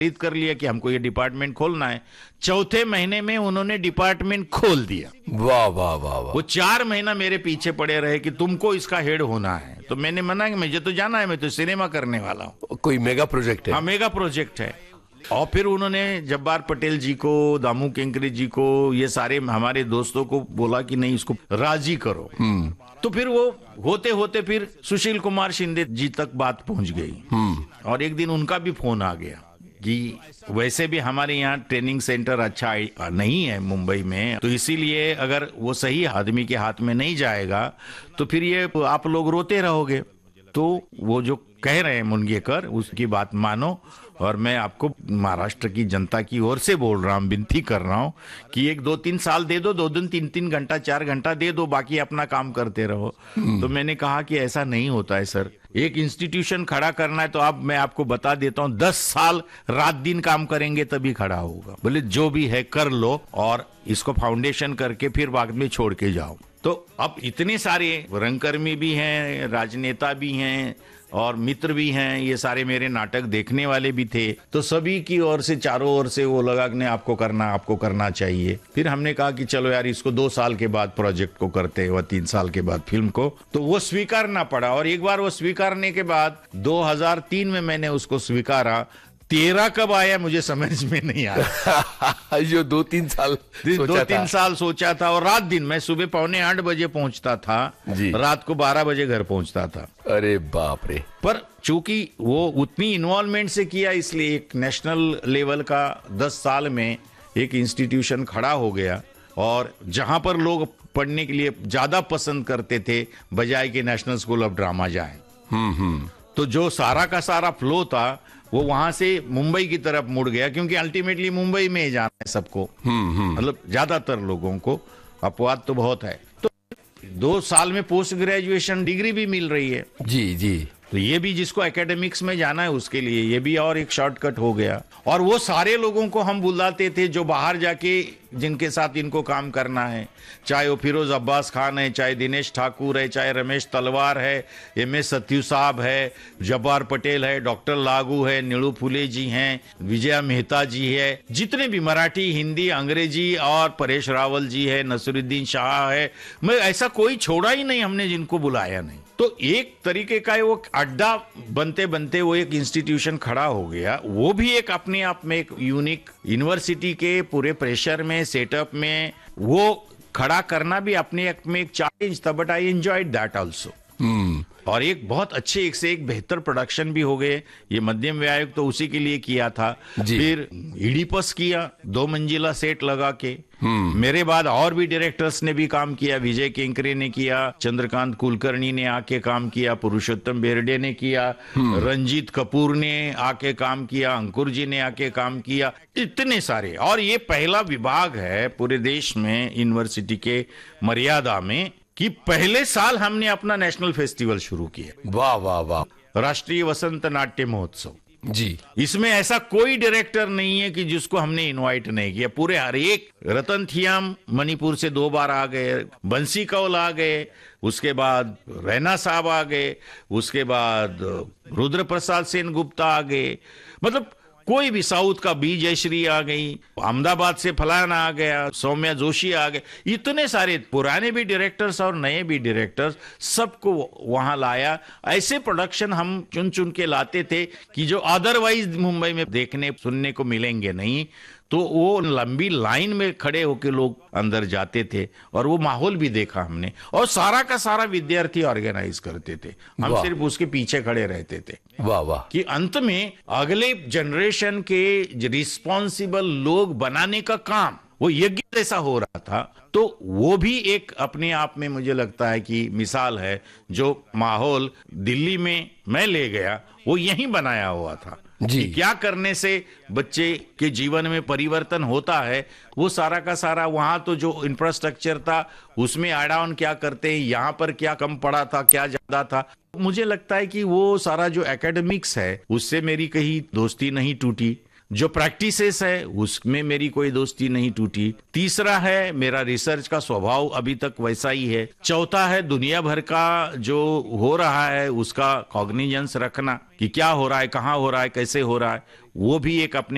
कर लिया कि हमको ये डिपार्टमेंट खोलना है। चौथे महीने में उन्होंने डिपार्टमेंट खोल दिया। वाह वाह वाह वाह। वो 4 महीना मेरे पीछे पड़े रहे कि तुमको इसका हेड होना है। तो मैंने मना कि मुझे तो जाना है, मैं तो सिनेमा करने वाला हूँ। कोई मेगा प्रोजेक्ट है? हाँ, मेगा प्रोजेक्ट है। और फिर उन्होंने जब्बार पटेल जी को, दामू केंकरे जी को, ये सारे हमारे दोस्तों को बोला कि नहीं, इसको राजी करो। तो फिर वो होते होते फिर सुशील कुमार शिंदे जी तक बात पहुंच गई। और एक दिन उनका भी फोन आ गया कि वैसे भी हमारे यहाँ ट्रेनिंग सेंटर अच्छा नहीं है मुंबई में, तो इसीलिए अगर वो सही आदमी के हाथ में नहीं जाएगा तो फिर ये आप लोग रोते रहोगे। तो वो जो कह रहे हैं मुनगेकर, उसकी बात मानो। और मैं आपको महाराष्ट्र की जनता की ओर से बोल रहा हूँ, विनती कर रहा हूँ कि 1-2-3 साल दे दो, 2 दिन 3-3 घंटा 4 घंटा दे दो, बाकी अपना काम करते रहो। तो मैंने कहा कि ऐसा नहीं होता है सर, एक इंस्टीट्यूशन खड़ा करना है तो अब मैं आपको बता देता हूँ 10 साल रात दिन काम करेंगे तभी खड़ा होगा। बोले जो भी है कर लो और इसको फाउंडेशन करके फिर बाद में छोड़ के जाओ। तो अब इतने सारे रंगकर्मी भी हैं, राजनेता भी हैं और मित्र भी हैं, ये सारे मेरे नाटक देखने वाले भी थे। तो सभी की ओर से, चारों ओर से वो लगा कि आपको करना चाहिए। फिर हमने कहा कि चलो यार, इसको 2 साल के बाद प्रोजेक्ट को करते हैं, वह 3 साल के बाद फिल्म को। तो वो स्वीकारना पड़ा। और एक बार वो स्वीकारने के बाद 2003 में मैंने उसको स्वीकारा। 13 कब आया मुझे समझ में नहीं आया। जो 2-3 साल 2-3 साल सोचा था। और रात दिन मैं सुबह 7:45 बजे पहुंचता था, रात को 12 बजे घर पहुंचता था। अरे बाप रे। पर चूंकि वो उतनी इन्वॉल्वमेंट से किया, इसलिए एक नेशनल लेवल का 10 साल में एक इंस्टीट्यूशन खड़ा हो गया। और जहां पर लोग पढ़ने के लिए ज्यादा पसंद करते थे, बजाय कि नेशनल स्कूल ऑफ ड्रामा जाए, तो जो सारा का सारा फ्लो था वो वहां से मुंबई की तरफ मुड़ गया, क्योंकि अल्टीमेटली मुंबई में ही जाना है सबको, मतलब ज्यादातर लोगों को। अपवाद तो बहुत है। तो 2 साल में पोस्ट ग्रेजुएशन डिग्री भी मिल रही है। जी जी। तो ये भी जिसको एकेडमिक्स में जाना है उसके लिए ये भी और एक शॉर्टकट हो गया। और वो सारे लोगों को हम बुलाते थे जो बाहर जाके जिनके साथ इनको काम करना है, चाहे वो फिरोज अब्बास खान है, चाहे दिनेश ठाकुर है, चाहे रमेश तलवार है, MS सत्यू साहब है, जब्बार पटेल है, डॉक्टर लागू है, नीलू फुले जी हैं, विजया मेहता जी है, जितने भी मराठी, हिंदी, अंग्रेजी, और परेश रावल जी है, नसरुद्दीन शाह है, मैं ऐसा कोई छोड़ा ही नहीं हमने जिनको बुलाया नहीं। तो एक तरीके का वो अड्डा बनते बनते वो एक इंस्टीट्यूशन खड़ा हो गया। वो भी एक अपने आप में एक यूनिक, यूनिवर्सिटी के पूरे प्रेशर में, सेटअप में वो खड़ा करना भी अपने आप में एक चैलेंज था। But I enjoyed that also. और एक बहुत अच्छे, एक से एक बेहतर प्रोडक्शन भी हो गए। ये मध्यम व्यायोग तो उसी के लिए किया था। फिर इडिपस किया 2 मंजिला सेट लगा के। मेरे बाद और भी डायरेक्टर्स ने भी काम किया। विजय केंकरे ने किया, चंद्रकांत कुलकर्णी ने आके काम किया, पुरुषोत्तम बेरडे ने किया, रंजीत कपूर ने आके काम किया, अंकुर जी ने आके काम किया, इतने सारे। और ये पहला विभाग है पूरे देश में यूनिवर्सिटी के मर्यादा में कि पहले साल हमने अपना नेशनल फेस्टिवल शुरू किया। वाह वाह वाह। राष्ट्रीय वसंत नाट्य महोत्सव जी। इसमें ऐसा कोई डायरेक्टर नहीं है कि जिसको हमने इनवाइट नहीं किया। पूरे हर एक, रतन थियाम मणिपुर से 2 बार आ गए, बंसी कौल आ गए, उसके बाद रैना साहब आ गए, उसके बाद रुद्र प्रसाद सेन गुप्ता आ गए, मतलब कोई भी, साउथ का बी जयश्री आ गई, अहमदाबाद से फलाना आ गया, सौम्या जोशी आ गए, इतने सारे पुराने भी डायरेक्टर्स और नए भी डायरेक्टर्स, सबको वहां लाया। ऐसे प्रोडक्शन हम चुन चुन के लाते थे कि जो अदरवाइज मुंबई में देखने सुनने को मिलेंगे नहीं। तो वो लंबी लाइन में खड़े होकर लोग अंदर जाते थे और वो माहौल भी देखा हमने। और सारा का सारा विद्यार्थी ऑर्गेनाइज करते थे, हम सिर्फ उसके पीछे खड़े रहते थे। वाह वाह। कि अंत में अगले जनरेशन के रिस्पॉन्सिबल लोग बनाने का काम वो यज्ञ जैसा हो रहा था। तो वो भी एक अपने आप में मुझे लगता है कि मिसाल है। जो माहौल दिल्ली में मैं ले गया वो यहीं बनाया हुआ था कि क्या करने से बच्चे के जीवन में परिवर्तन होता है। वो सारा का सारा वहां तो जो इंफ्रास्ट्रक्चर था उसमें ऐड ऑन क्या करते हैं, यहाँ पर क्या कम पड़ा था, क्या ज्यादा था। मुझे लगता है कि वो सारा जो एकेडमिक्स है उससे मेरी कहीं दोस्ती नहीं टूटी। जो प्रैक्टिसेस है उसमें मेरी कोई दोस्ती नहीं टूटी। तीसरा है मेरा रिसर्च का स्वभाव अभी तक वैसा ही है। चौथा है दुनिया भर का जो हो रहा है उसका कॉग्निजेंस रखना कि क्या हो रहा है, कहाँ हो रहा है, कैसे हो रहा है, वो भी एक अपने